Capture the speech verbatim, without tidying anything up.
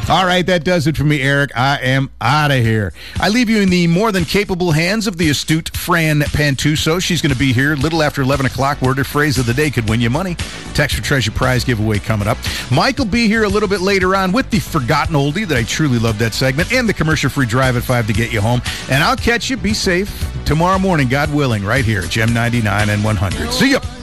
All right, that does it for me, Eric. I am out of here. I leave you in the more than capable hands of the astute Fran Pantuso. She's going to be here a little after eleven o'clock. Word or phrase of the day could win you money. Text for Treasure Prize giveaway coming up. Mike will be here a little bit later on with the Forgotten Oldie that I truly love that segment, and the commercial-free drive at five to get you home. And I'll catch you, be safe, tomorrow morning, God willing, right here at Gem ninety-nine and one hundred. See ya.